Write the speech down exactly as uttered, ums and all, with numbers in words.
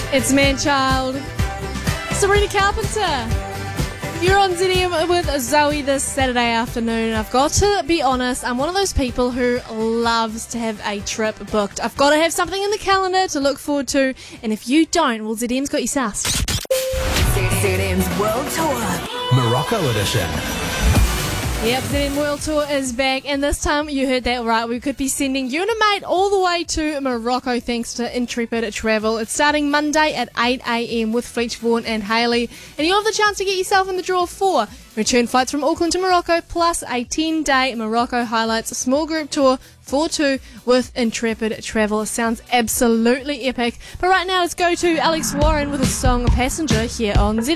It's Man-Child. Sabrina Carpenter. You're on Z M with Zoe this Saturday afternoon. I've got to be honest, I'm one of those people who loves to have a trip booked. I've got to have something in the calendar to look forward to, and if you don't, well, Z M's got you sussed. Z M's World Tour Morocco edition. Yep, Z M World Tour is back, and this time you heard that right. We could be sending you and a mate all the way to Morocco thanks to Intrepid Travel. It's starting Monday at eight a.m. with Fleetch Vaughan and Hayley, and you have the chance to get yourself in the draw for return flights from Auckland to Morocco, plus a ten-day Morocco highlights small group tour for two with Intrepid Travel. It sounds absolutely epic. But right now, let's go to Alex Warren with his song Passenger here on Z M.